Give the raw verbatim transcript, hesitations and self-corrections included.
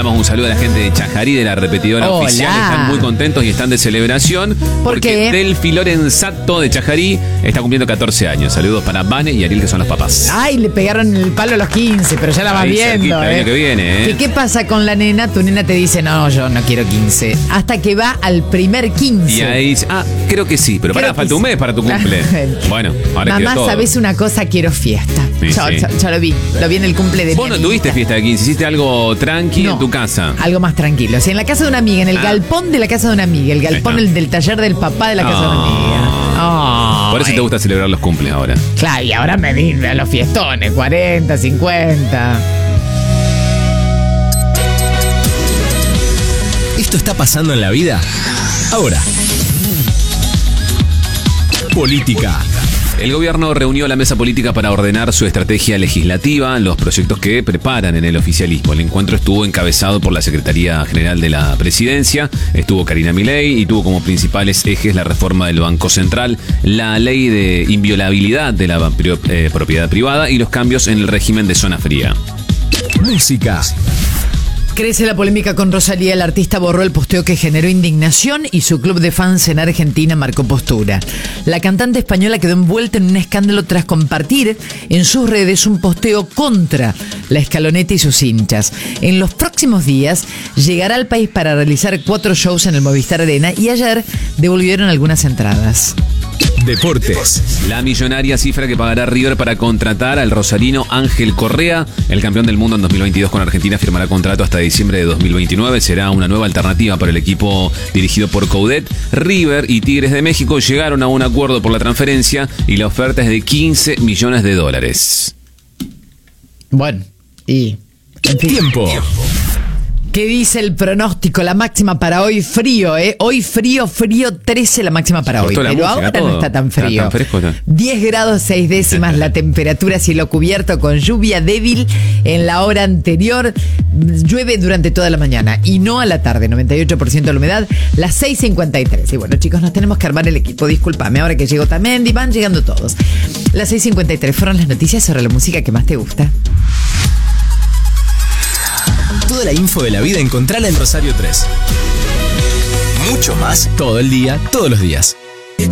mandamos un saludo a la gente de Chajarí, de la repetidora Hola. oficial. Están muy contentos y están de celebración. ¿Por porque qué? Delfi Lorenzato de Chajarí está cumpliendo catorce años. Saludos para Vane y Ariel, que son los papás. Ay, le pegaron el palo a los quince, pero ya la vas Ahí viendo, cerquita, el ¿eh? año que viene, ¿eh? ¿Qué, ¿Qué pasa con la nena? Tu nena te dice, no, yo no quiero quince. Hasta que va al primer quince. Y ahí dice, ah, creo que sí, pero Creo pará, que falta un sí. mes para tu cumple. Bueno, ahora quiero Mamá, todo. ¿sabés una cosa? Quiero fiesta. Sí, yo, sí. yo- yo lo vi, lo vi en el cumple de Vos mi no amiguita. tuviste fiesta de quince, hiciste algo tranqui No, en tu casa. Algo más tranquilo. Sí, en la casa de una amiga, en el Ah. galpón de la casa de una amiga, el galpón Ahí está. el del taller del papá de la casa de una Ah. amiga. Ay. Por eso te gusta celebrar los cumples ahora. Claro, y ahora me vine a los fiestones, cuarenta, cincuenta. ¿Esto está pasando en la vida? Ahora. Política. El gobierno reunió la mesa política para ordenar su estrategia legislativa, los proyectos que preparan en el oficialismo. El encuentro estuvo encabezado por la Secretaría General de la Presidencia, estuvo Karina Milei y tuvo como principales ejes la reforma del Banco Central, la ley de inviolabilidad de la pri- eh, propiedad privada y los cambios en el régimen de zona fría. Música. Crece la polémica con Rosalía. El artista borró el posteo que generó indignación y su club de fans en Argentina marcó postura. La cantante española quedó envuelta en un escándalo tras compartir en sus redes un posteo contra la Escaloneta y sus hinchas. En los próximos días llegará al país para realizar cuatro shows en el Movistar Arena y ayer devolvieron algunas entradas. Deportes. La millonaria cifra que pagará River para contratar al rosarino Ángel Correa, el campeón del mundo en dos mil veintidós con Argentina, firmará contrato hasta diciembre de dos mil veintinueve. Será una nueva alternativa para el equipo dirigido por Coudet. River y Tigres de México llegaron a un acuerdo por la transferencia y la oferta es de quince millones de dólares. Bueno, y... en fin. Tiempo. ¿Qué dice el pronóstico? La máxima para hoy, frío, ¿eh? Hoy frío, frío, trece la máxima para hoy. Cortó la Pero música, ahora todo. no está tan Está frío. tan fresco, está. diez grados seis décimas la temperatura, cielo cubierto con lluvia débil en la hora anterior. Llueve durante toda la mañana y no a la tarde, noventa y ocho por ciento de la humedad, las seis cincuenta y tres. Y bueno, chicos, nos tenemos que armar el equipo. Discúlpame, ahora que llegó Tamendi, van llegando todos. Las seis cincuenta y tres fueron las noticias sobre la música que más te gusta. Toda la info de la vida encontrala en Rosario tres. Mucho más todo el día, todos los días.